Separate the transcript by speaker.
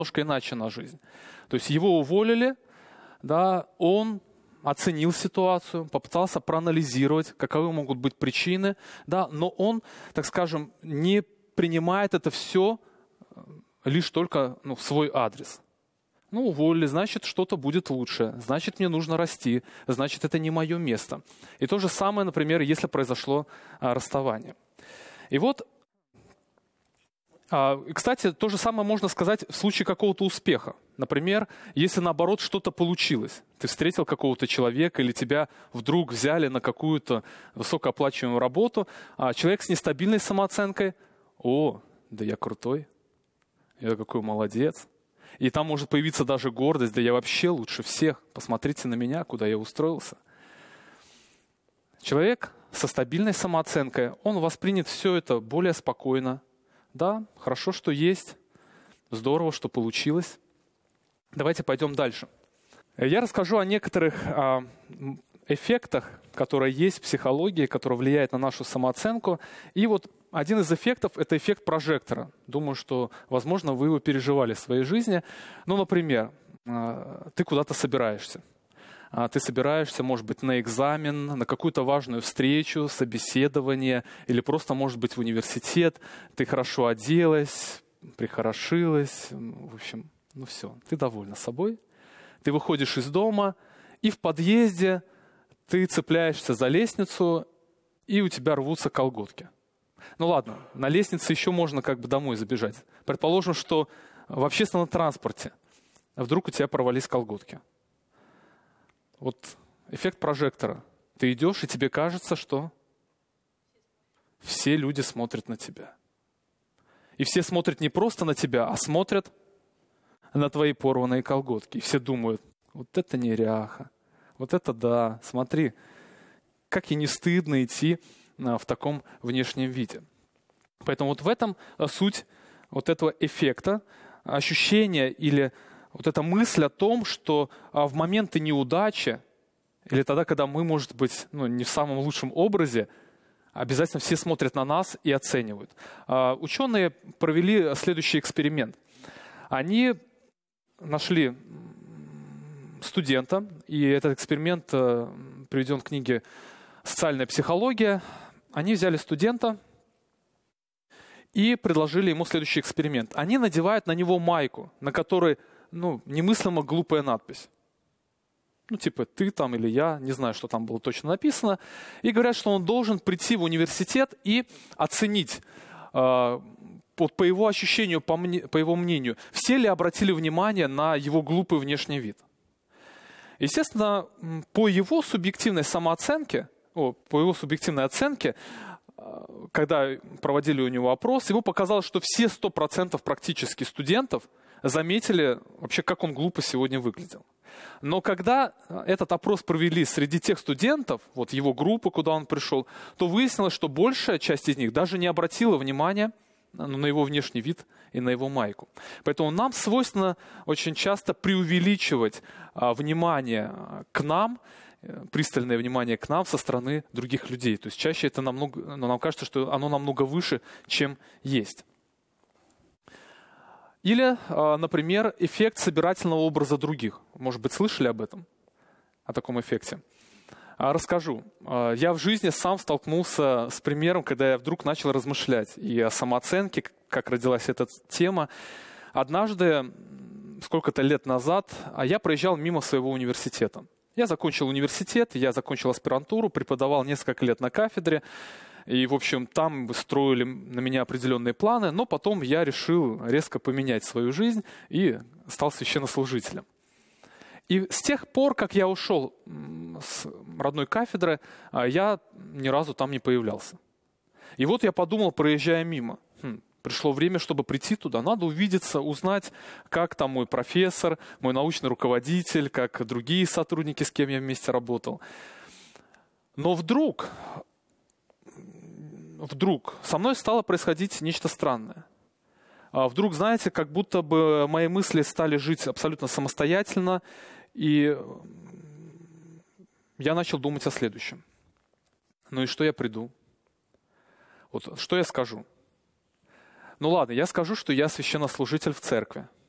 Speaker 1: немножко иначе на жизнь. То есть его уволили, да, он оценил ситуацию, попытался проанализировать, каковы могут быть причины, да, но он, так скажем, не принимает это все лишь только в свой адрес. Уволили, значит, что-то будет лучше, значит, мне нужно расти, значит, это не мое место. И то же самое, например, если произошло расставание. И вот, кстати, то же самое можно сказать в случае какого-то успеха. Например, если наоборот что-то получилось, ты встретил какого-то человека или тебя вдруг взяли на какую-то высокооплачиваемую работу, а человек с нестабильной самооценкой: «О, да я крутой, я какой молодец». И там может появиться даже гордость: «Да я вообще лучше всех, посмотрите на меня, куда я устроился». Человек со стабильной самооценкой, он воспринят все это более спокойно. Да, хорошо, что есть, здорово, что получилось. Давайте пойдем дальше. Я расскажу о некоторых эффектах, которые есть в психологии, которые влияют на нашу самооценку. И вот один из эффектов – это эффект прожектора. Думаю, что, возможно, вы его переживали в своей жизни. Например, ты куда-то собираешься. Ты собираешься, может быть, на экзамен, на какую-то важную встречу, собеседование, или просто, может быть, в университет. Ты хорошо оделась, прихорошилась, в общем, все, ты довольна собой. Ты выходишь из дома, и в подъезде ты цепляешься за лестницу, и у тебя рвутся колготки. Ладно, на лестнице еще можно домой забежать. Предположим, что в общественном транспорте вдруг у тебя порвались колготки. Вот эффект прожектора. Ты идешь, и тебе кажется, что все люди смотрят на тебя. И все смотрят не просто на тебя, а смотрят на твои порванные колготки. И все думают: вот это неряха, вот это да, смотри, как ей не стыдно идти в таком внешнем виде. Поэтому вот в этом суть вот этого эффекта, ощущение или вот эта мысль о том, что в моменты неудачи или тогда, когда мы, может быть, не в самом лучшем образе, обязательно все смотрят на нас и оценивают. Ученые провели следующий эксперимент. Они нашли студента, и этот эксперимент приведен в книге «Социальная психология». Они взяли студента и предложили ему следующий эксперимент. Они надевают на него майку, на которой немыслимо глупая надпись. Типа «ты» там или «я», не знаю, что там было точно написано. И говорят, что он должен прийти в университет и оценить, по его ощущению, по его мнению, все ли обратили внимание на его глупый внешний вид. Естественно, по его субъективной самооценке, по его субъективной оценке, когда проводили у него опрос, ему показалось, что все 100% практически студентов заметили вообще, как он глупо сегодня выглядел. Но когда этот опрос провели среди тех студентов, вот его группы, куда он пришел, то выяснилось, что большая часть из них даже не обратила внимания на его внешний вид и на его майку. Поэтому нам свойственно очень часто преувеличивать внимание к нам, пристальное внимание к нам со стороны других людей. То есть чаще это нам кажется, что оно намного выше, чем есть. Или, например, эффект собирательного образа других. Может быть, слышали об этом? О таком эффекте? Расскажу. Я в жизни сам столкнулся с примером, когда я вдруг начал размышлять и о самооценке, как родилась эта тема. Однажды, сколько-то лет назад, я проезжал мимо своего университета. Я закончил университет, я закончил аспирантуру, преподавал несколько лет на кафедре. И, в общем, там строили на меня определенные планы, но потом я решил резко поменять свою жизнь и стал священнослужителем. И с тех пор, как я ушел с родной кафедры, я ни разу там не появлялся. И вот я подумал, проезжая мимо, пришло время, чтобы прийти туда, надо увидеться, узнать, как там мой профессор, мой научный руководитель, как другие сотрудники, с кем я вместе работал. Но вдруг со мной стало происходить нечто странное. Вдруг, знаете, как будто бы мои мысли стали жить абсолютно самостоятельно, и я начал думать о следующем. И что я приду? Вот что я скажу? Ладно, я скажу, что я священнослужитель в церкви.